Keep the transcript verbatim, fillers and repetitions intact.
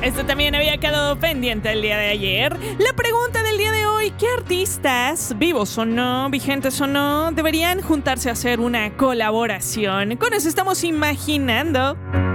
Esto también había quedado pendiente el día de ayer. La pregunta del día de hoy: ¿qué artistas, vivos o no, vigentes o no, deberían juntarse a hacer una colaboración? Con eso estamos imaginando